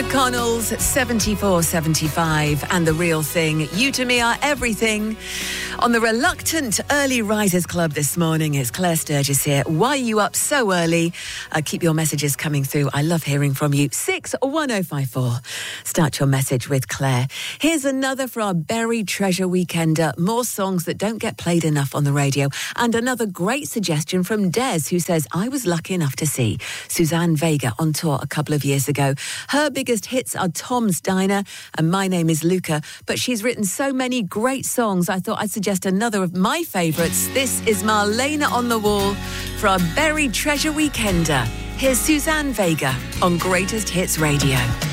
Connells, 7475, and The Real Thing. You to me are everything. On the Reluctant Early Risers Club this morning, it's Claire Sturgis here. Why are you up so early? Keep your messages coming through. I love hearing from you. 61054. Start your message with Claire. Here's another for our buried treasure weekender. More songs that don't get played enough on the radio. And another great suggestion from Des, who says, I was lucky enough to see Suzanne Vega on tour a couple of years ago. Her biggest hits are Tom's Diner and My Name is Luca, but she's written so many great songs, I thought I'd suggest another of my favourites. This is Marlena on the Wall for our buried treasure weekender. Here's Suzanne Vega on Greatest Hits Radio.